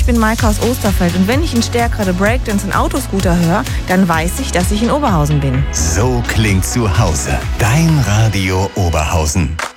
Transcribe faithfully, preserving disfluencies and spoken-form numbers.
bin Maike aus Osterfeld und wenn ich in Stärkrade Breakdance und Autoscooter höre, dann weiß ich, dass ich in Oberhausen bin. So klingt zu Hause. Dein Radio Oberhausen.